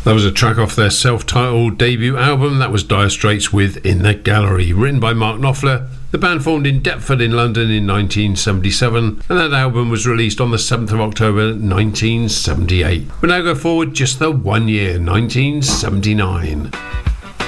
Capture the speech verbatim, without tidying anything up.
That was a track off their self-titled debut album. That was Dire Straits with In the Gallery, written by Mark Knopfler. The band formed in Deptford in London in nineteen seventy-seven, and that album was released on the seventh of October nineteen seventy-eight. We now go forward just the one year, nineteen seventy-nine.